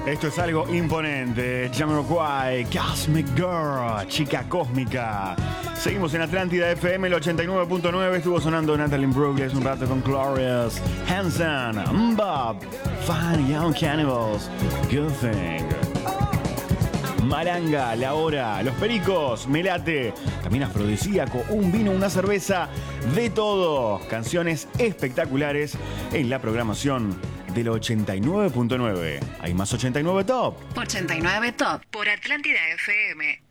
Esto es algo imponente. Jamiroquai, Cosmic Girl, chica cósmica. Seguimos en Atlántida FM, el 89.9. Estuvo sonando Natalie Imbruglia un rato con Glorious, Hanson, Bob, Fine Young Cannibals, Good Thing. Maranga, La Hora, Los Pericos, Melate, también afrodisíaco, un vino, una cerveza, de todo. Canciones espectaculares en la programación del 89.9. Hay más 89 Top. 89 Top por Atlántida FM.